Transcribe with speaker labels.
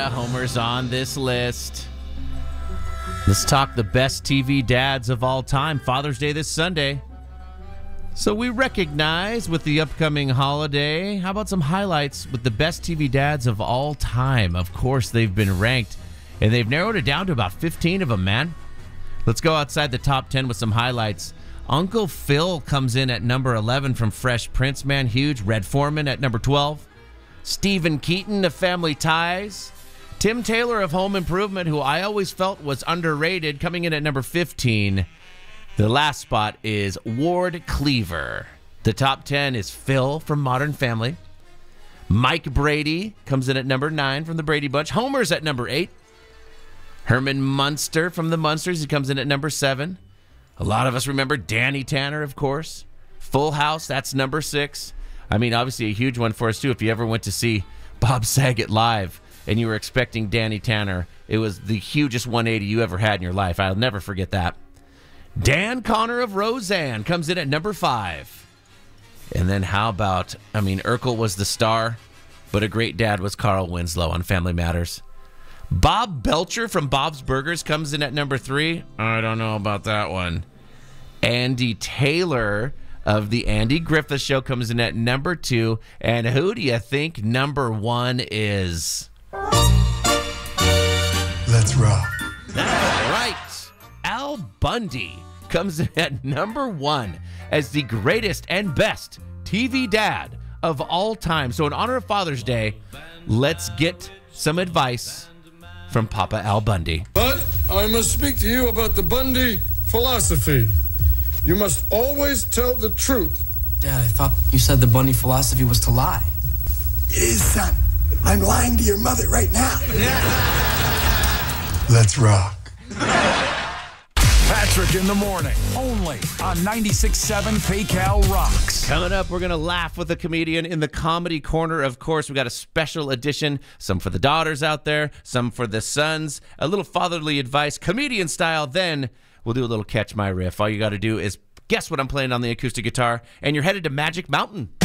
Speaker 1: Homer's on this list. Let's talk the best TV dads of all time. Father's Day this Sunday. So we recognize with the upcoming holiday, how about some highlights with the best TV dads of all time? Of course, they've been ranked, and they've narrowed it down to about 15 of them, man. Let's go outside the top 10 with some highlights. Uncle Phil comes in at number 11 from Fresh Prince, man, huge. Red Foreman at number 12. Stephen Keaton of Family Ties. Tim Taylor of Home Improvement, who I always felt was underrated, coming in at number 15. The last spot is Ward Cleaver. The top 10 is Phil from Modern Family. Mike Brady comes in at number 9 from the Brady Bunch. Homer's at number 8. Herman Munster from the Munsters, he comes in at number 7. A lot of us remember Danny Tanner, of course. Full House, that's number 6. I mean, obviously a huge one for us, too. If you ever went to see Bob Saget live and you were expecting Danny Tanner, it was the hugest 180 you ever had in your life. I'll never forget that. Dan Connor of Roseanne comes in at number 5. And then how about, Urkel was the star, but a great dad was Carl Winslow on Family Matters. Bob Belcher from Bob's Burgers comes in at number 3. I don't know about that one. Andy Taylor of The Andy Griffith Show comes in at number 2. And who do you think number 1 is?
Speaker 2: Let's rock.
Speaker 1: That's right. Al Bundy comes in at number 1 as the greatest and best TV dad of all time. So in honor of Father's Day, let's get some advice from Papa Al Bundy.
Speaker 3: But I must speak to you about the Bundy philosophy. You must always tell the truth.
Speaker 4: Dad, I thought you said the Bundy philosophy was to lie.
Speaker 2: It is, son. I'm lying to your mother right now. Let's rock.
Speaker 5: Patrick in the morning, only on 96.7 PayCal Rocks.
Speaker 1: Coming up, we're going to laugh with a comedian in the comedy corner. Of course, we got a special edition, some for the daughters out there, some for the sons, a little fatherly advice, comedian style. Then we'll do a little Catch My Riff. All you got to do is guess what I'm playing on the acoustic guitar, and you're headed to Magic Mountain.